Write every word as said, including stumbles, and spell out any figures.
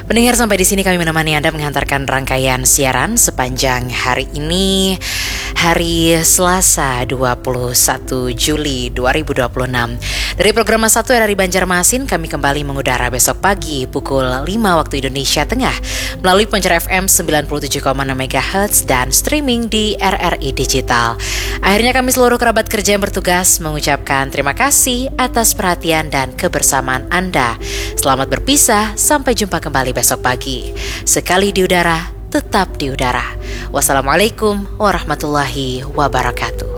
Pendengar, sampai di sini kami menemani Anda mengantarkan rangkaian siaran sepanjang hari ini, hari Selasa dua puluh satu Juli dua ribu dua puluh enam. Dari program satu R R I Banjarmasin, kami kembali mengudara besok pagi pukul lima waktu Indonesia Tengah melalui Penjara F M sembilan puluh tujuh koma enam megahertz dan streaming di R R I Digital. Akhirnya kami seluruh kerabat kerja yang bertugas mengucapkan terima kasih atas perhatian dan kebersamaan Anda. Selamat berpisah, sampai jumpa kembali besok pagi. Sekali di udara, tetap di udara. Wassalamualaikum warahmatullahi wabarakatuh.